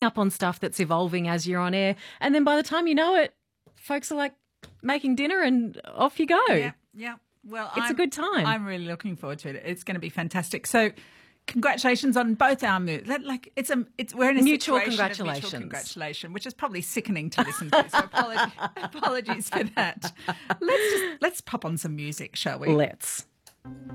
up on stuff that's evolving as you're on air. And then by the time you know it, folks are like making dinner and off you go. Yeah. Well, it's a good time. I'm really looking forward to it. It's going to be fantastic. So, congratulations on both our moves. We're in a mutual situation congratulations. of mutual congratulation, which is probably sickening to listen to. So apologies for that. Let's pop on some music, shall we? Let's.